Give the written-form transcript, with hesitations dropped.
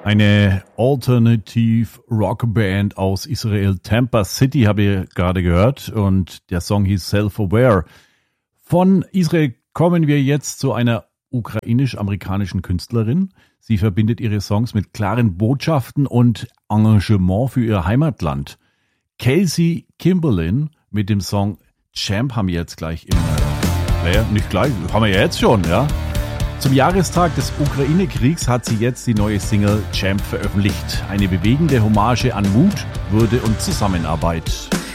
Eine Alternative Rockband aus Israel, Tampa City, habe ich gerade gehört, und der Song hieß Self-Aware. Von Israel kommen wir jetzt zu einer ukrainisch-amerikanischen Künstlerin. Sie verbindet ihre Songs mit klaren Botschaften und Engagement für ihr Heimatland. Kelsey Kimberlin mit dem Song Champ haben wir jetzt gleich im Player. Nicht gleich, haben wir ja jetzt schon, ja. Zum Jahrestag des Ukraine-Kriegs hat sie jetzt die neue Single Champ veröffentlicht. Eine bewegende Hommage an Mut, Würde und Zusammenarbeit.